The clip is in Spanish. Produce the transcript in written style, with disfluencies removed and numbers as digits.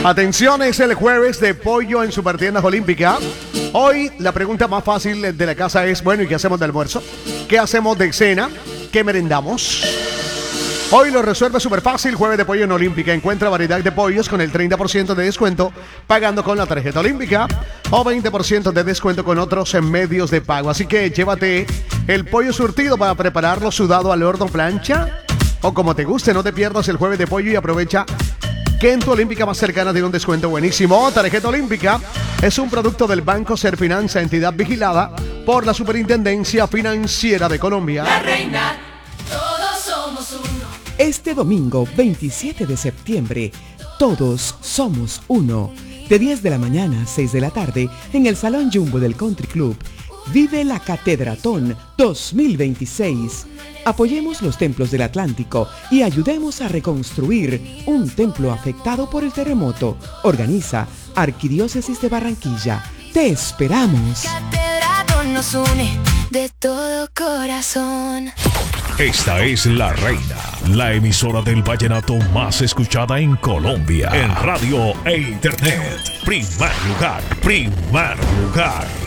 Atención, es el jueves de pollo en Supertiendas Olímpica. Hoy la pregunta más fácil de la casa es, bueno, ¿y qué hacemos de almuerzo? ¿Qué hacemos de cena? ¿Qué merendamos? Hoy lo resuelve súper fácil. Jueves de pollo en Olímpica. Encuentra variedad de pollos con el 30% de descuento pagando con la tarjeta Olímpica o 20% de descuento con otros medios de pago. Así que llévate el pollo surtido para prepararlo sudado al horno, plancha o como te guste. No te pierdas el jueves de pollo y aprovecha que en tu Olímpica más cercana tiene un descuento buenísimo. Tarjeta Olímpica es un producto del Banco Serfinanza, entidad vigilada por la Superintendencia Financiera de Colombia. La reina, todos somos uno. Este domingo 27 de septiembre, todos somos uno. De 10 de la mañana a 6 de la tarde, en el Salón Jumbo del Country Club, vive la Catedratón 2026. Apoyemos los templos del Atlántico y ayudemos a reconstruir un templo afectado por el terremoto. Organiza Arquidiócesis de Barranquilla. Te esperamos. Catedratón nos une de todo corazón. Esta es La Reina, la emisora del vallenato más escuchada en Colombia. En radio e internet. Primer lugar, primer lugar.